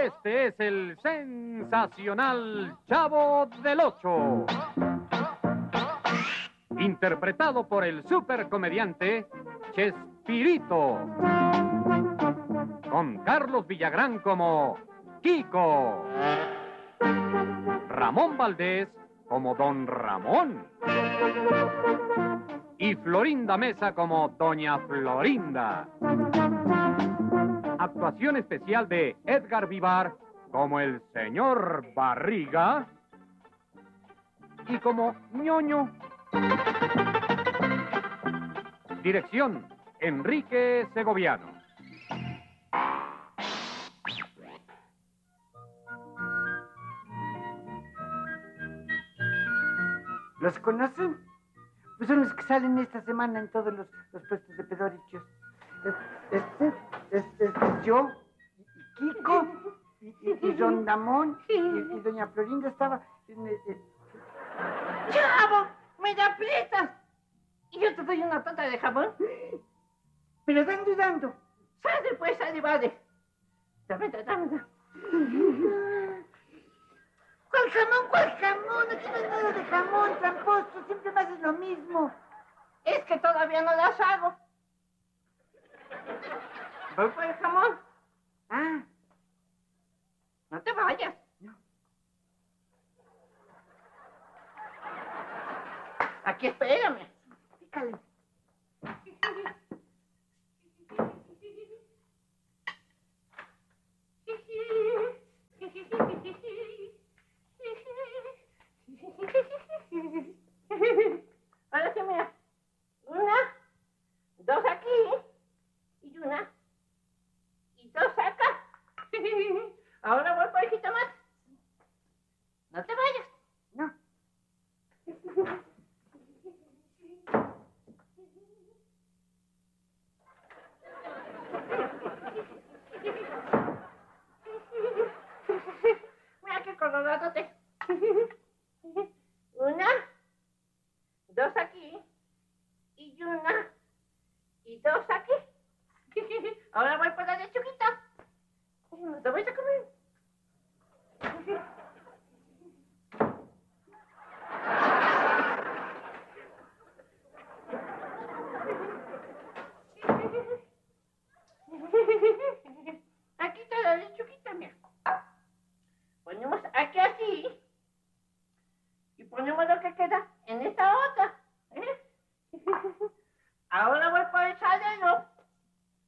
Este es el sensacional Chavo del Ocho, interpretado por el supercomediante Chespirito, con Carlos Villagrán como Kiko, Ramón Valdés como Don Ramón y Florinda Mesa como Doña Florinda. Actuación especial de Edgar Vivar como el señor Barriga y como Ñoño. Dirección, Enrique Segoviano. ¿Los conocen? Pues son los que salen esta semana en todos los puestos de pedorrillos. Este es yo, y Kiko, y Don Ramón, y Doña Florinda estaba en el... ¡Chavo! ¡Me da aprietas! ¿Y yo te doy una tota de jamón? Pero están dudando. ¡Sale pues, sale, vale! Dame. ¿Cuál jamón? ¿Cuál jamón? Aquí no hay nada de jamón, tramposo. Siempre me haces lo mismo. Es que todavía no las hago. Voy por el jamón. Ah. No te vayas. No. Aquí espérame. Pícale. Ahora sí, mira. 1, 2 aquí. Y 1. Y 2 acá. Ahora voy por el jitomate. No te vayas. No. Mira qué coloradote.